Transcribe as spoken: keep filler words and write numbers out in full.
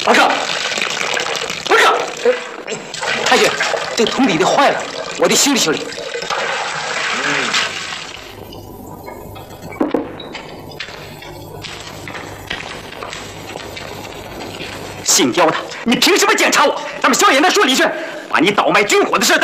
王胜，王胜，太君，这个桶底的坏了，我得修理修理。姓刁的，你凭什么检查我？咱们萧衍那说李轩把你倒卖军火的事